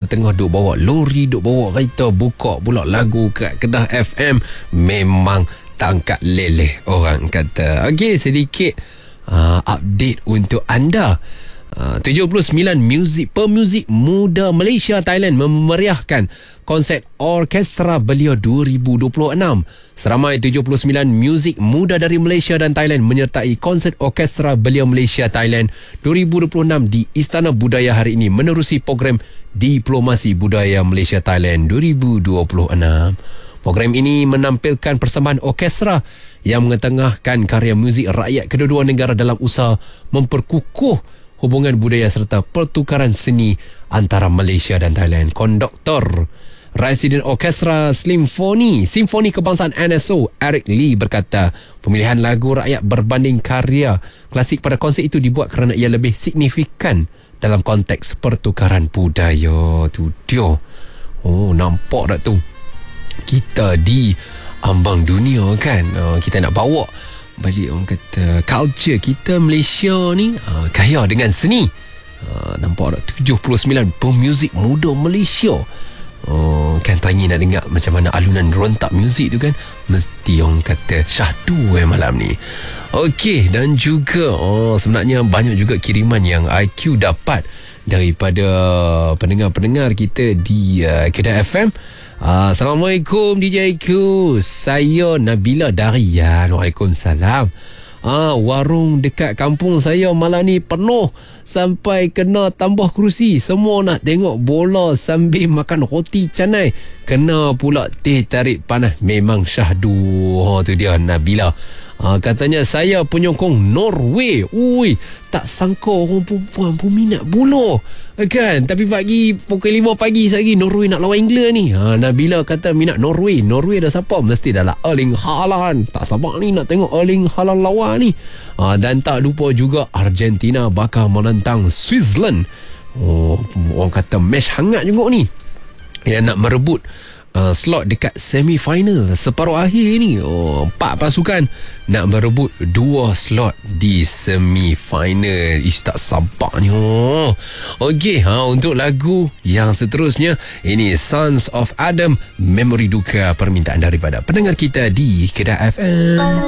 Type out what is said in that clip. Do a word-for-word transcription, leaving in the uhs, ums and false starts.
tengah duk bawa lori, duk bawa kereta, buka pula lagu kat Kedah F M, memang tangkat leleh orang kata. Okey, sedikit uh, update untuk anda. Uh, tujuh puluh sembilan muzik pemuzik muda Malaysia Thailand memeriahkan konsert Orkestra Belia dua ribu dua puluh enam. Seramai tujuh puluh sembilan muzik muda dari Malaysia dan Thailand menyertai konsert Orkestra Belia Malaysia Thailand dua ribu dua puluh enam di Istana Budaya hari ini menerusi program Diplomasi Budaya Malaysia Thailand dua ribu dua puluh enam. Program ini menampilkan persembahan orkestra yang mengetengahkan karya muzik rakyat kedua-dua negara dalam usaha memperkukuh hubungan budaya serta pertukaran seni antara Malaysia dan Thailand. Konduktor Residen Orkestra Simfoni Simfoni Kebangsaan N S O Eric Lee berkata, pemilihan lagu rakyat berbanding karya klasik pada konsert itu dibuat kerana ia lebih signifikan dalam konteks pertukaran budaya. Tu dia. Oh, nampak tak tu? Kita di ambang dunia kan. Uh, kita nak bawa balik orang kata culture kita Malaysia ni uh, kaya dengan seni. Uh, nampak tak tujuh puluh sembilan pemuzik muda Malaysia. Oh, kan tanya nak dengar macam mana alunan rontak muzik tu kan. Mesti orang kata syahdu eh malam ni. Okey, dan juga oh, sebenarnya banyak juga kiriman yang I Q dapat daripada pendengar-pendengar kita di uh, Kedah F M. Uh, Assalamualaikum D J Q. Saya Nabila Darian. Waalaikumsalam. Ah, warung dekat kampung saya malam ni penuh sampai kena tambah kerusi. Semua nak tengok bola sambil makan roti canai. Kena pula teh tarik panas. Memang syahdu. Oh, tu dia Nabila. Ah, katanya saya penyokong Norway. Ui, tak sangka orang perempuan pun minat bola. Kan? Tapi pagi pukul lima pagi lagi Norway nak lawan England ni. Ha, Nabila kata minat Norway. Norway dah siapa? Mesti dah lah Erling Haaland. Tak sabar ni nak tengok Erling Haaland lawan ni. Ha, dan tak lupa juga Argentina bakal menentang Switzerland. Oh, orang kata match hangat juga ni. Yang nak merebut Uh, slot dekat semi-final separuh akhir ni. Oh, empat pasukan nak merebut dua slot di semi-final. Ish, tak sabar ni. Oh. Okey, ha, untuk lagu yang seterusnya, ini Sons of Adam, Memory Duka, permintaan daripada pendengar kita di Kedah F M.